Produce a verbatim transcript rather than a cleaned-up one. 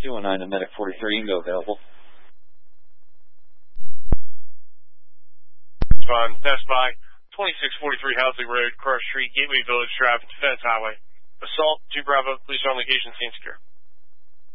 two one nine to Medic forty-three, Ingo available. Fun, Best Buy, twenty-six forty-three Housley Road, Cross Street, Gateway Village Drive, Defense Highway. Assault, two Bravo, police on location, scene secure.